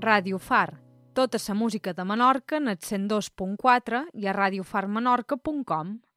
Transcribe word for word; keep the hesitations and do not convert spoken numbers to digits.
Ràdio Far. Tota la música de Menorca en el cent dos punt quatre i a radiofarmenorca punt com.